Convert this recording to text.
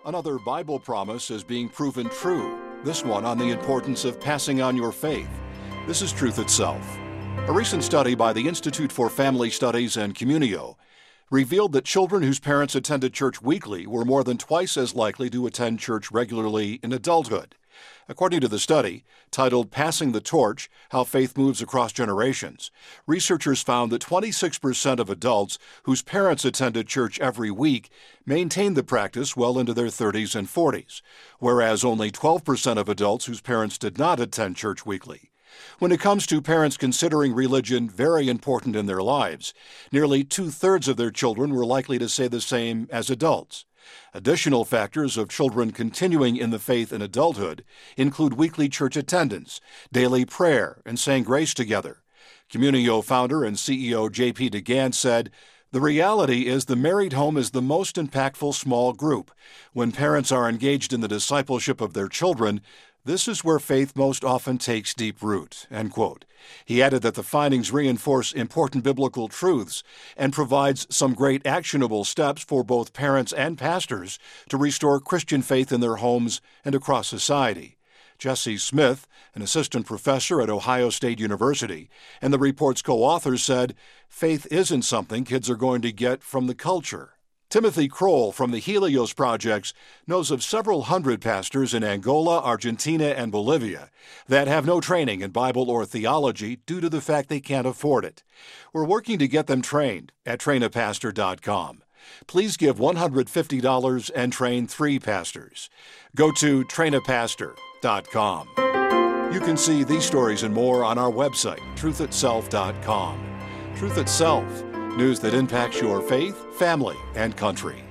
Another Bible promise is being proven true, this one on the importance of passing on your faith. This is Truth Itself. A recent study by the Institute for Family Studies and Communio revealed that children whose parents attended church weekly were more than twice as likely to attend church regularly in adulthood. According to the study, titled Passing the Torch, How Faith Moves Across Generations, researchers found that 26% of adults whose parents attended church every week maintained the practice well into their 30s and 40s, whereas only 12% of adults whose parents did not attend church weekly. When it comes to parents considering religion very important in their lives, nearly two-thirds of their children were likely to say the same as adults. Additional factors of children continuing in the faith in adulthood include weekly church attendance, daily prayer, and saying grace together. Communio founder and CEO J.P. DeGan said, "The reality is the married home is the most impactful small group. When parents are engaged in the discipleship of their children, this is where faith most often takes deep root." End quote. He added that the findings reinforce important biblical truths and provides some great actionable steps for both parents and pastors to restore Christian faith in their homes and across society. Jesse Smith, an assistant professor at Ohio State University, and the report's co-author said, "Faith isn't something kids are going to get from the culture." Timothy Kroll from the Helios Projects knows of several hundred pastors in Angola, Argentina, and Bolivia that have no training in Bible or theology due to the fact they can't afford it. We're working to get them trained at trainapastor.com. Please give $150 and train 3 pastors. Go to trainapastor.com. You can see these stories and more on our website, truthitself.com. Truth Itself, news that impacts your faith, family, and country.